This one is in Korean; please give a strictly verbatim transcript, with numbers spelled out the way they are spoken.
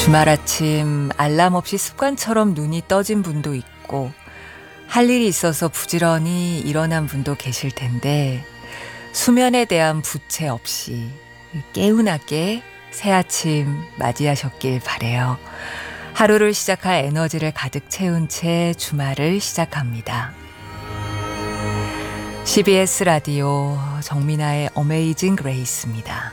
주말 아침 알람 없이 습관처럼 눈이 떠진 분도 있고 할 일이 있어서 부지런히 일어난 분도 계실 텐데 수면에 대한 부채 없이 개운하게 새 아침 맞이하셨길 바래요. 하루를 시작할 에너지를 가득 채운 채 주말을 시작합니다. 씨비에스 라디오 정민아의 어메이징 그레이스입니다.